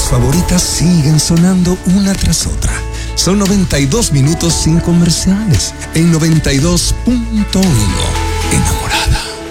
favoritas siguen sonando una tras otra. Son 92 minutos sin comerciales. En 92.1, enamorada.